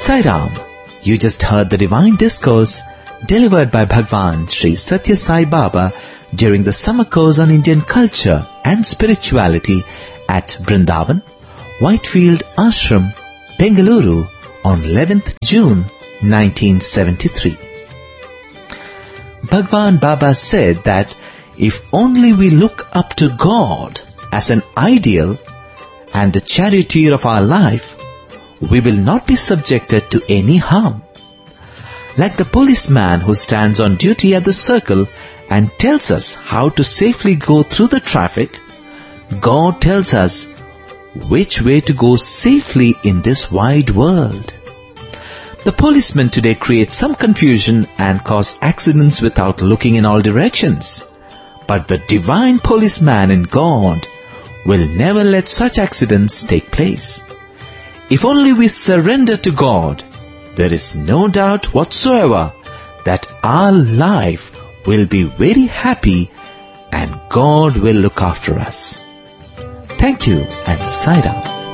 Sai Ram, you just heard the divine discourse delivered by Bhagwan Sri Satya Sai Baba during the summer course on Indian culture and spirituality at Brindavan, Whitefield Ashram, Bengaluru on 11th June 1973. Bhagwan Baba said that if only we look up to God as an ideal and the charioteer of our life, we will not be subjected to any harm. Like the policeman who stands on duty at the circle and tells us how to safely go through the traffic, God tells us which way to go safely in this wide world. The policemen today create some confusion and cause accidents without looking in all directions. But the divine policeman in God will never let such accidents take place. If only we surrender to God, there is no doubt whatsoever that our life will be very happy and God will look after us. Thank you and Sai Ram.